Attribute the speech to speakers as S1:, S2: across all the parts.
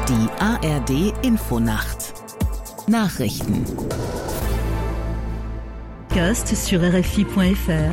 S1: Die ARD Infonacht. Nachrichten.
S2: Podcast sur RFI.fr.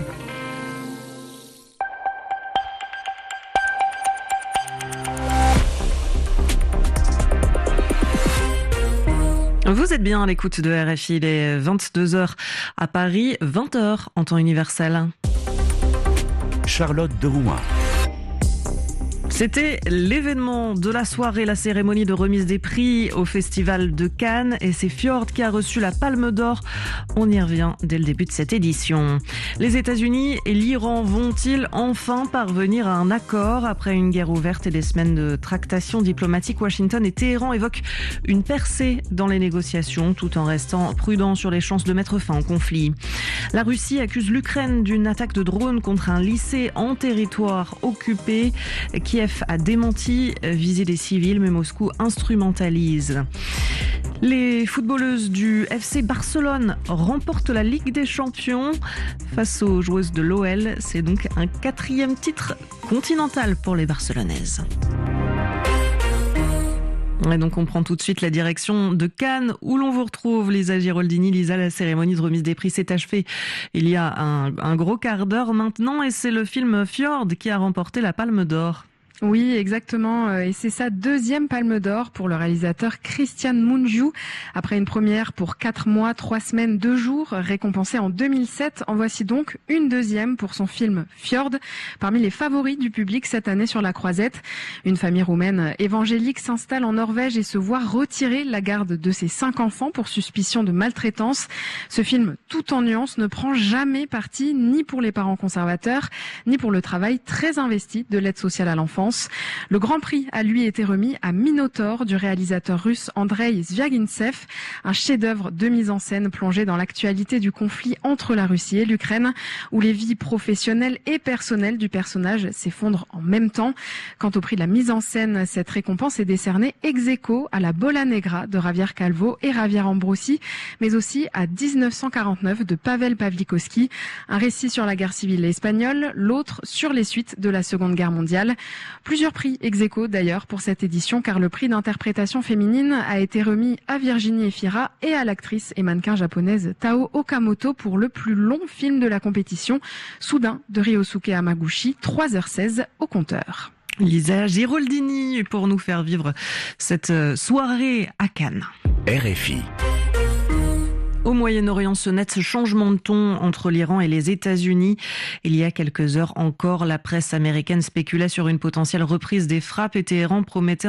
S3: Vous êtes bien à l'écoute de RFI, il est 22h à Paris, 20h en temps universel.
S4: Charlotte Derouin.
S3: C'était l'événement de la soirée, la cérémonie de remise des prix au Festival de Cannes, et c'est Fjord qui a reçu la Palme d'Or. On y revient dès le début de cette édition. Les États-Unis et l'Iran vont-ils enfin parvenir à un accord après une guerre ouverte et des semaines de tractations diplomatiques? Washington et Téhéran évoquent une percée dans les négociations tout en restant prudents sur les chances de mettre fin au conflit. La Russie accuse l'Ukraine d'une attaque de drone contre un lycée en territoire occupé. Kiev a démenti viser des civils, mais Moscou instrumentalise. Les footballeuses du FC Barcelone remportent la Ligue des Champions face aux joueuses de l'OL. C'est donc un 4e titre continental pour les Barcelonaises. Et donc on prend tout de suite la direction de Cannes où l'on vous retrouve, Lisa Giraldini. Lisa, la cérémonie de remise des prix s'est achevée il y a un gros quart d'heure maintenant, et c'est le film Fjord qui a remporté la Palme d'Or.
S5: Oui, exactement. Et c'est sa 2e Palme d'Or pour le réalisateur Cristian Mungiu. Après une première pour 4 mois, 3 semaines, 2 jours, récompensée en 2007, en voici donc une 2e pour son film Fjord, parmi les favoris du public cette année sur la Croisette. Une famille roumaine évangélique s'installe en Norvège et se voit retirer la garde de ses 5 enfants pour suspicion de maltraitance. Ce film, tout en nuances, ne prend jamais parti ni pour les parents conservateurs, ni pour le travail très investi de l'aide sociale à l'enfance. Le Grand Prix a lui été remis à Minotaur du réalisateur russe Andrei Zvyagintsev, un chef-d'œuvre de mise en scène plongé dans l'actualité du conflit entre la Russie et l'Ukraine, où les vies professionnelles et personnelles du personnage s'effondrent en même temps. Quant au prix de la mise en scène, cette récompense est décernée ex aequo à La Bola Negra de Javier Calvo et Javier Ambrosi, mais aussi à 1949 de Pavel Pawlikowski, un récit sur la guerre civile espagnole, l'autre sur les suites de la Seconde Guerre mondiale. Plusieurs prix ex aequo d'ailleurs pour cette édition, car le prix d'interprétation féminine a été remis à Virginie Efira et à l'actrice et mannequin japonaise Tao Okamoto pour le plus long film de la compétition, Soudain de Ryosuke Hamaguchi, 3h16 au compteur.
S3: Lisa Giraldini pour nous faire vivre cette soirée à Cannes.
S4: RFI.
S3: Au Moyen-Orient, ce net changement de ton entre l'Iran et les États-Unis. Il y a quelques heures encore, la presse américaine spéculait sur une potentielle reprise des frappes et Téhéran promettait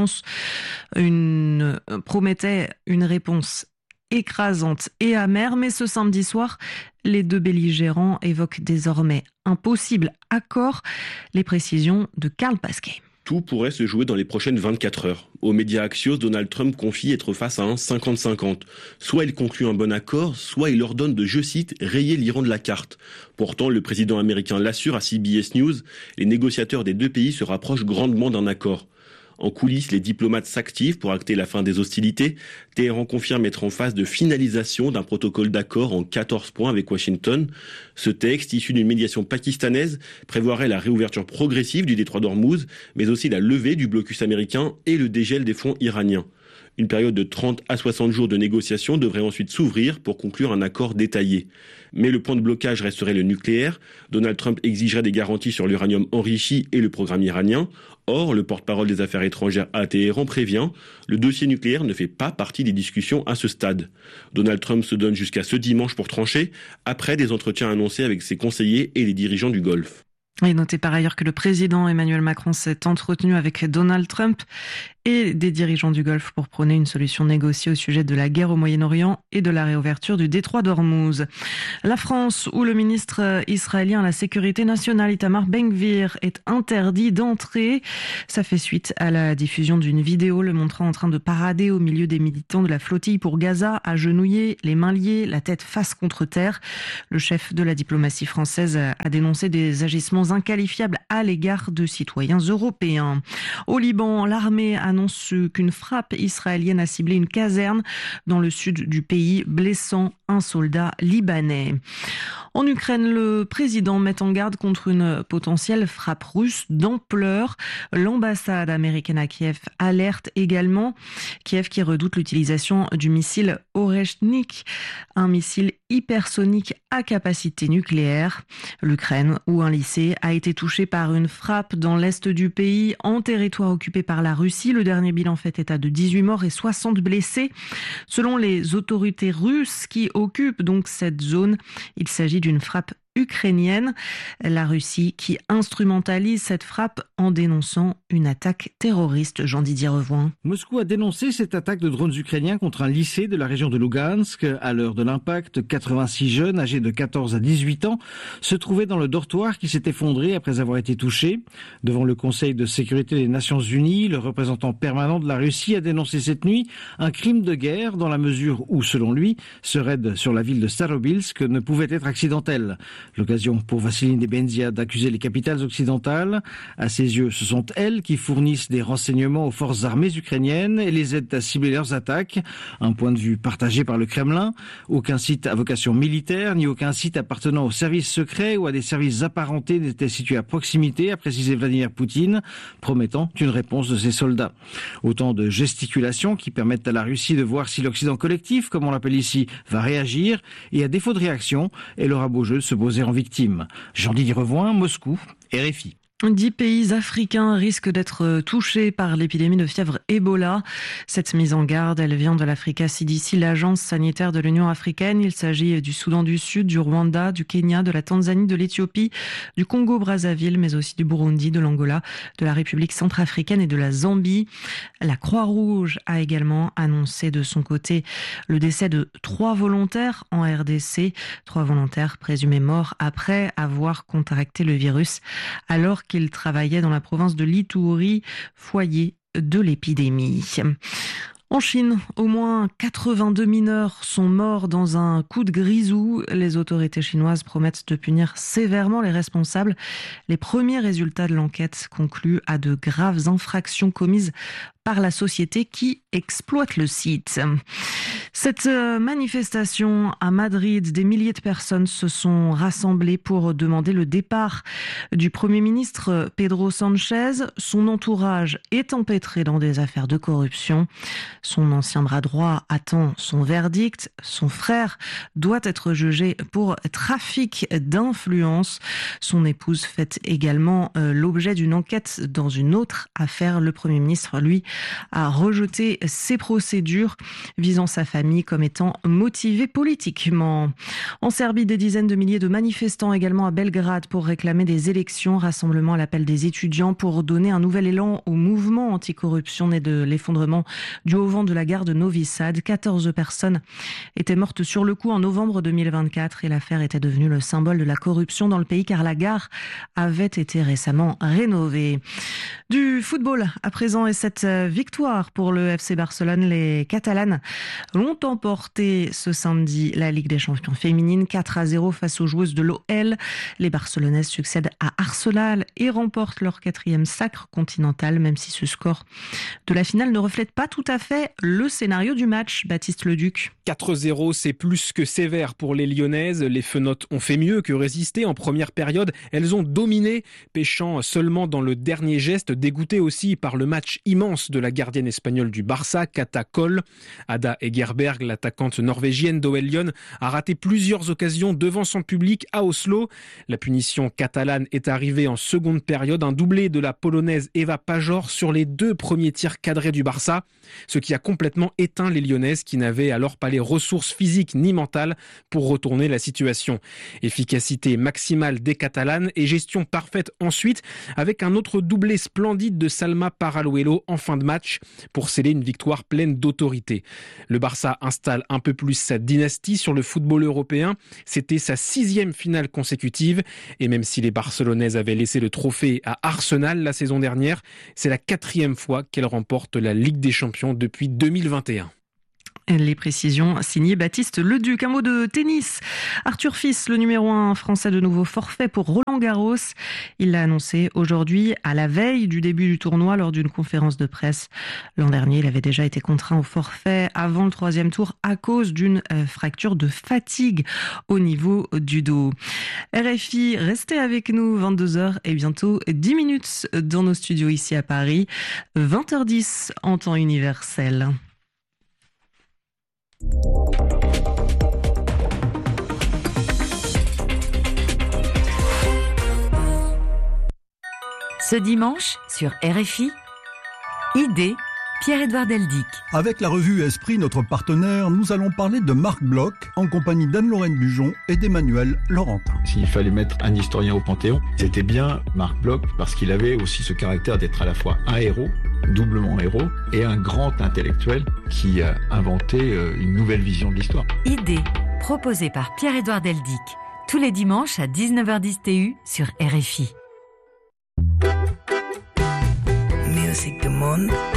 S3: une réponse écrasante et amère. Mais ce samedi soir, les deux belligérants évoquent désormais un possible accord. Les précisions de Karl Pasquet.
S6: Tout pourrait se jouer dans les prochaines 24 heures. Aux médias Axios, Donald Trump confie être face à un 50-50. Soit il conclut un bon accord, soit il ordonne de, je cite, rayer l'Iran de la carte. Pourtant, le président américain l'assure à CBS News, les négociateurs des deux pays se rapprochent grandement d'un accord. En coulisses, les diplomates s'activent pour acter la fin des hostilités. Téhéran confirme être en phase de finalisation d'un protocole d'accord en 14 points avec Washington. Ce texte, issu d'une médiation pakistanaise, prévoirait la réouverture progressive du détroit d'Ormuz, mais aussi la levée du blocus américain et le dégel des fonds iraniens. Une période de 30 à 60 jours de négociations devrait ensuite s'ouvrir pour conclure un accord détaillé. Mais le point de blocage resterait le nucléaire. Donald Trump exigerait des garanties sur l'uranium enrichi et le programme iranien. Or, le porte-parole des affaires étrangères à Téhéran prévient, le dossier nucléaire ne fait pas partie des discussions à ce stade. Donald Trump se donne jusqu'à ce dimanche pour trancher, après des entretiens annoncés avec ses conseillers et les dirigeants du Golfe.
S3: Et notez par ailleurs que le président Emmanuel Macron s'est entretenu avec Donald Trump et des dirigeants du Golfe pour prôner une solution négociée au sujet de la guerre au Moyen-Orient et de la réouverture du détroit d'Ormuz. La France, où le ministre israélien à la sécurité nationale Itamar Ben-Gvir est interdit d'entrer. Ça fait suite à la diffusion d'une vidéo le montrant en train de parader au milieu des militants de la flottille pour Gaza, agenouillés, les mains liées, la tête face contre terre. Le chef de la diplomatie française a dénoncé des agissements inqualifiables à l'égard de citoyens européens. Au Liban, l'armée annonce qu'une frappe israélienne a ciblé une caserne dans le sud du pays, blessant un soldat libanais. En Ukraine, le président met en garde contre une potentielle frappe russe d'ampleur. L'ambassade américaine à Kiev alerte également. Kiev qui redoute l'utilisation du missile Oreshnik, un missile hypersonique à capacité nucléaire. L'Ukraine, où un lycée a été touché par une frappe dans l'est du pays, en territoire occupé par la Russie. Le dernier bilan fait état de 18 morts et 60 blessés. Selon les autorités russes qui occupent donc cette zone, il s'agit d'une frappe ukrainienne. La Russie qui instrumentalise cette frappe en dénonçant une attaque terroriste. Jean-Didier Revoin.
S7: Moscou a dénoncé cette attaque de drones ukrainiens contre un lycée de la région de Lugansk. À l'heure de l'impact, 86 jeunes âgés de 14 à 18 ans se trouvaient dans le dortoir qui s'est effondré après avoir été touché. Devant le Conseil de sécurité des Nations Unies, le représentant permanent de la Russie a dénoncé cette nuit un crime de guerre dans la mesure où, selon lui, ce raid sur la ville de Starobilsk ne pouvait être accidentel. L'occasion pour Vassily Nebenzia d'accuser les capitales occidentales. À ses yeux, ce sont elles qui fournissent des renseignements aux forces armées ukrainiennes et les aident à cibler leurs attaques. Un point de vue partagé par le Kremlin. Aucun site à vocation militaire, ni aucun site appartenant aux services secrets ou à des services apparentés n'était situé à proximité, a précisé Vladimir Poutine, promettant une réponse de ses soldats. Autant de gesticulations qui permettent à la Russie de voir si l'Occident collectif, comme on l'appelle ici, va réagir, et à défaut de réaction, elle aura beau jeu de se poser en victime. Jean-Didier Revoin, Moscou, RFI.
S3: 10 pays africains risquent d'être touchés par l'épidémie de fièvre Ebola. Cette mise en garde, elle vient de l'Africa CDC, l'agence sanitaire de l'Union africaine. Il s'agit du Soudan du Sud, du Rwanda, du Kenya, de la Tanzanie, de l'Éthiopie, du Congo-Brazzaville, mais aussi du Burundi, de l'Angola, de la République centrafricaine et de la Zambie. La Croix-Rouge a également annoncé de son côté le décès de 3 volontaires en RDC. 3 volontaires présumés morts après avoir contracté le virus alors qu'ils travaillaient dans la province de l'Ituri, foyer de l'épidémie. En Chine, au moins 82 mineurs sont morts dans un coup de grisou. Les autorités chinoises promettent de punir sévèrement les responsables. Les premiers résultats de l'enquête concluent à de graves infractions commises par la société qui exploite le site. Cette manifestation à Madrid, des milliers de personnes se sont rassemblées pour demander le départ du Premier ministre Pedro Sánchez. Son entourage est empêtré dans des affaires de corruption. Son ancien bras droit attend son verdict. Son frère doit être jugé pour trafic d'influence. Son épouse fait également l'objet d'une enquête dans une autre affaire. Le Premier ministre, lui, a rejeté ces procédures visant sa famille comme étant motivées politiquement. En Serbie, des dizaines de milliers de manifestants également à Belgrade pour réclamer des élections. Rassemblement à l'appel des étudiants pour donner un nouvel élan au mouvement anticorruption né de l'effondrement du haut-vent de la gare de Novi Sad. 14 personnes étaient mortes sur le coup en novembre 2024 et l'affaire était devenue le symbole de la corruption dans le pays car la gare avait été récemment rénovée. Du football à présent et cette victoire pour le FC Barcelone. Les Catalanes l'ont emporté ce samedi la Ligue des Champions féminines 4-0 face aux joueuses de l'OL. Les Barcelonaises succèdent à Arsenal et remportent leur 4e sacre continental, même si ce score de la finale ne reflète pas tout à fait le scénario du match. Baptiste Leduc.
S8: 4-0, c'est plus que sévère pour les Lyonnaises. Les Fenotes ont fait mieux que résister en première période. Elles ont dominé, pêchant seulement dans le dernier geste, dégoûtées aussi par le match immense de la gardienne espagnole du Barça, Kata Koll. Ada Egerberg, l'attaquante norvégienne d'OL Lyon, a raté plusieurs occasions devant son public à Oslo. La punition catalane est arrivée en seconde période. Un doublé de la polonaise Eva Pajor sur les 2 premiers tirs cadrés du Barça. Ce qui a complètement éteint les Lyonnaises qui n'avaient alors pas les ressources physiques ni mentales pour retourner la situation. Efficacité maximale des Catalanes et gestion parfaite ensuite avec un autre doublé splendide de Salma Paraluelo en fin de match pour sceller une victoire pleine d'autorité. Le Barça installe un peu plus sa dynastie sur le football européen. C'était sa 6e finale consécutive et même si les Barcelonaises avaient laissé le trophée à Arsenal la saison dernière, c'est la 4e fois qu'elle remporte la Ligue des Champions depuis 2021.
S3: Les précisions signées Baptiste Leduc. Un mot de tennis. Arthur Fils, le numéro 1 français, de nouveau forfait pour Roland Garros. Il l'a annoncé aujourd'hui à la veille du début du tournoi lors d'une conférence de presse. L'an dernier, il avait déjà été contraint au forfait avant le 3e tour à cause d'une fracture de fatigue au niveau du dos. RFI, restez avec nous, 22h et bientôt 10 minutes dans nos studios ici à Paris. 20h10 en temps universel.
S9: Ce dimanche, sur RFI, Idée, Pierre-Édouard Deldic.
S10: Avec la revue Esprit, notre partenaire, nous allons parler de Marc Bloch en compagnie d'Anne-Lorraine Bujon et d'Emmanuel Laurentin.
S11: S'il fallait mettre un historien au Panthéon, c'était bien Marc Bloch parce qu'il avait aussi ce caractère d'être à la fois un héros, doublement héros, et un grand intellectuel qui a inventé une nouvelle vision de l'histoire.
S9: Idée, proposée par Pierre-Édouard Deldic, tous les dimanches à 19h10 TU sur RFI.
S12: Music du monde.